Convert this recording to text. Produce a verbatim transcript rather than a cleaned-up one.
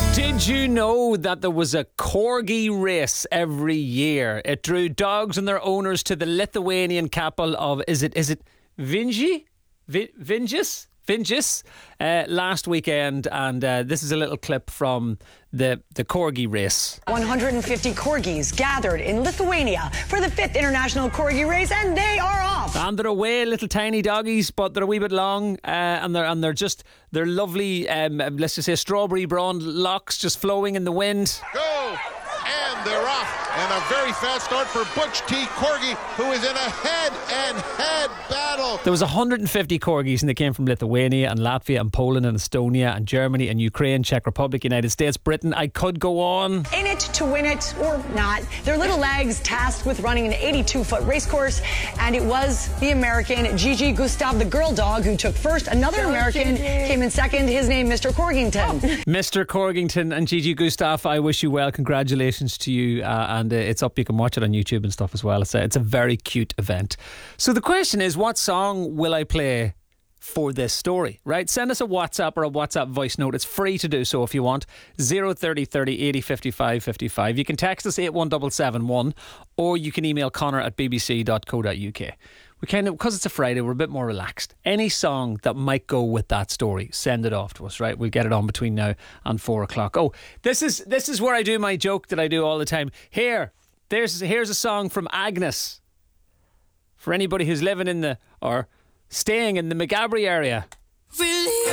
Did you know that there was a corgi race every year? It drew dogs and their owners to the Lithuanian capital of, is it is it Vingi? Vi- Vingis? Vingis? Uh, last weekend, and uh, this is a little clip from the, the corgi race. one hundred fifty corgis gathered in Lithuania for the fifth International Corgi Race, and they are off. And they're away, little tiny doggies, but they're a wee bit long, uh, and they're and they're just they're lovely. Um, let's just say strawberry blonde locks just flowing in the wind. Go! And they're off. And a very fast start for Butch T. Corgi, who is in a head-and-head battle. There was one hundred fifty corgis, and they came from Lithuania and Latvia and Poland and Estonia and Germany and Ukraine, Czech Republic, United States, Britain. I could go on. In it to win it, or not. Their little legs tasked with running an eighty-two foot race course, and it was the American Gigi Gustav, the girl dog, who took first. Another American came in second. His name, Mister Corgington. Oh. Mister Corgington and Gigi Gustav, I wish you well. Congratulations to you. Uh, and uh, it's up. You can watch it on YouTube and stuff as well. It's a, it's a very cute event. So the question is, what song will I play for this story, right? Send us a WhatsApp or a WhatsApp voice note. It's free to do so if you want. zero thirty thirty eighty fifty-five fifty-five. You can text us eight one seven seven one, or you can email Connor at b b c dot co dot u k. We kind of, because it's a Friday, we're a bit more relaxed. Any song that might go with that story, send it off to us, right? We'll get it on between now and four o'clock. Oh, this is this is where I do my joke that I do all the time. Here, there's here's a song from Agnes for anybody who's living in the or staying in the McGabry area. Really?